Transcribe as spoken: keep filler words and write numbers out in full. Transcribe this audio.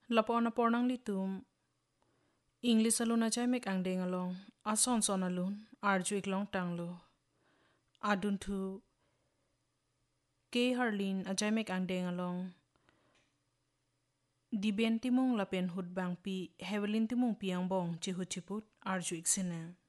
lapo na pornang litum English alun ajay mek ang deng along ason son alun arju iklong tanglo adun thu ke harlin ajay mek ang deng along di ben timung lapen hut bang pi hevelin timung piang bong chi hut chiput arju iksina